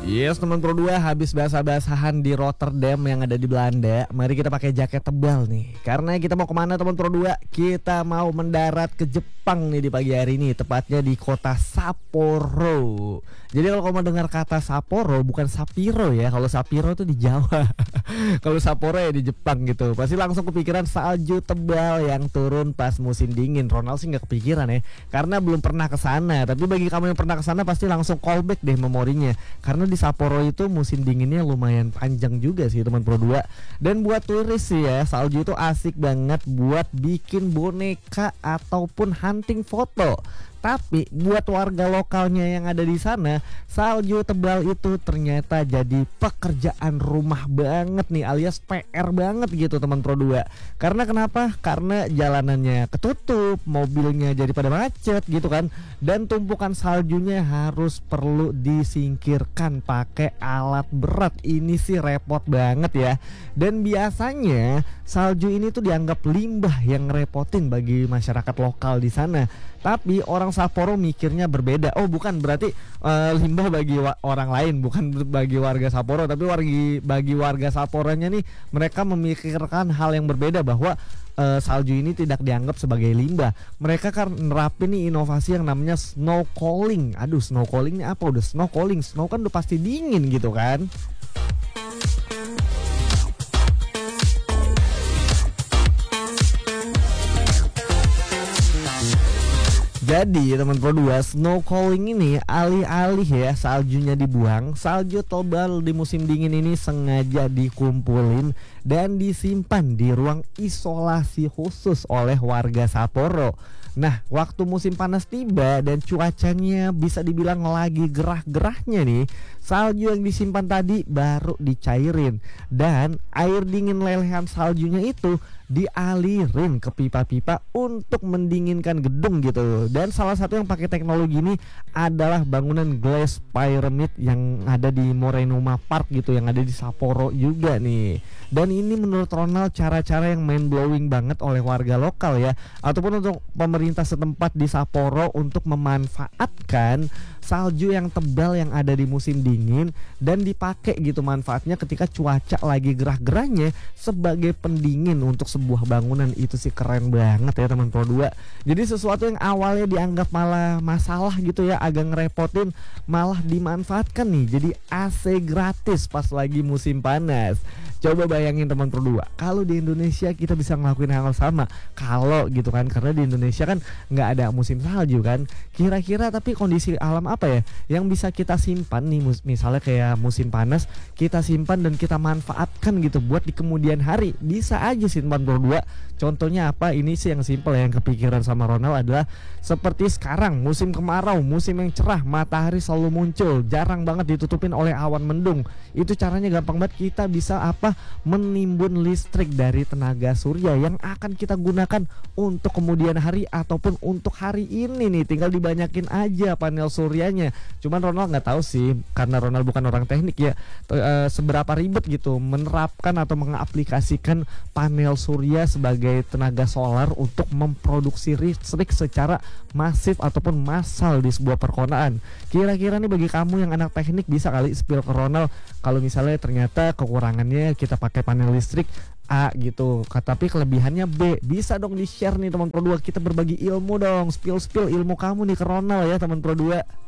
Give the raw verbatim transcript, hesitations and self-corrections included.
Yes teman Pro dua, habis basah-basahan di Rotterdam yang ada di Belanda, mari kita pakai jaket tebal nih. Karena kita mau kemana teman Pro dua? Kita mau mendarat ke Jepang nih di pagi hari ini, tepatnya di kota Sapporo. Jadi kalau kamu dengar kata Sapporo bukan Sapiro ya, kalau Sapiro itu di Jawa. Kalau Sapporo ya di Jepang gitu. Pasti langsung kepikiran salju tebal yang turun pas musim dingin. Ronald sih nggak kepikiran ya, karena belum pernah ke sana. Tapi bagi kamu yang pernah ke sana pasti langsung callback deh memorinya. Karena di Sapporo itu musim dinginnya lumayan panjang juga sih teman Pro dua. Dan buat turis sih ya, salju itu asik banget buat bikin boneka ataupun hunting foto. Tapi buat warga lokalnya yang ada di sana, salju tebal itu ternyata jadi pekerjaan rumah banget nih, alias P R banget gitu teman Pro dua. Karena kenapa? Karena jalanannya ketutup, mobilnya jadi pada macet gitu kan. Dan tumpukan saljunya harus perlu disingkirkan pakai alat berat. Ini sih repot banget ya. Dan biasanya salju ini tuh dianggap limbah yang ngerepotin bagi masyarakat lokal di sana. Tapi orang Sapporo mikirnya berbeda. Oh bukan, berarti uh, limbah bagi wa- orang lain, bukan bagi warga Sapporo. Tapi wargi, bagi warga Sapporonya nih, mereka memikirkan hal yang berbeda, bahwa uh, salju ini tidak dianggap sebagai limbah. Mereka kan nerapin nih inovasi yang namanya snow calling. Aduh, snow calling ini apa? Udah snow calling, snow kan udah pasti dingin gitu kan. Jadi teman Pro dua, snow calling ini alih-alih ya saljunya dibuang, salju tebal di musim dingin ini sengaja dikumpulin dan disimpan di ruang isolasi khusus oleh warga Sapporo. Nah, waktu musim panas tiba dan cuacanya bisa dibilang lagi gerah-gerahnya nih, salju yang disimpan tadi baru dicairin dan air dingin lelehan saljunya itu dialirin ke pipa-pipa untuk mendinginkan gedung gitu. Dan salah satu yang pakai teknologi ini adalah bangunan Glass Pyramid yang ada di Morenoma Park gitu, yang ada di Sapporo juga nih. Dan ini menurut Ronald cara-cara yang mind blowing banget oleh warga lokal ya, ataupun untuk pemerintah setempat di Sapporo untuk memanfaatkan salju yang tebal yang ada di musim dingin dan dipakai gitu manfaatnya ketika cuaca lagi gerah-gerahnya sebagai pendingin untuk sebuah bangunan. Itu sih keren banget ya teman Pro dua. Jadi sesuatu yang awalnya dianggap malah masalah gitu ya, agak ngerepotin, malah dimanfaatkan nih jadi A C gratis pas lagi musim panas. Coba bayangin teman Pro dua, kalau di Indonesia kita bisa ngelakuin hal sama. Kalau gitu kan, karena di Indonesia kan nggak ada musim salju kan. Kira-kira tapi kondisi alam apa ya yang bisa kita simpan nih, misalnya kayak musim panas kita simpan dan kita manfaatkan gitu buat di kemudian hari. Bisa aja sih teman Pro dua. Contohnya apa? Ini sih yang simpel ya, yang kepikiran sama Ronald adalah seperti sekarang musim kemarau, musim yang cerah, matahari selalu muncul, jarang banget ditutupin oleh awan mendung. Itu caranya gampang banget, kita bisa apa? Menimbun listrik dari tenaga surya yang akan kita gunakan untuk kemudian hari ataupun untuk hari ini nih. Tinggal dibanyakin aja panel suryanya. Cuman Ronald nggak tahu sih, karena Ronald bukan orang teknik ya, e, seberapa ribet gitu menerapkan atau mengaplikasikan panel surya sebagai tenaga solar untuk memproduksi listrik secara masif ataupun massal di sebuah perkonaan. Kira-kira nih bagi kamu yang anak teknik bisa kali spill ke Ronald kalau misalnya ternyata kekurangannya kita pakai panel listrik A gitu, tapi kelebihannya B. Bisa dong di share nih teman Pro dua, kita berbagi ilmu dong, spill-spill ilmu kamu nih ke Ronald ya teman Pro dua.